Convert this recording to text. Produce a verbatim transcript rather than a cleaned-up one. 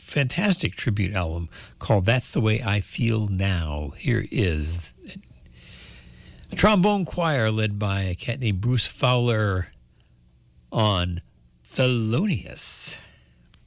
fantastic tribute album called That's the Way I Feel Now. Here is a trombone choir led by a cat named Bruce Fowler on Thelonious.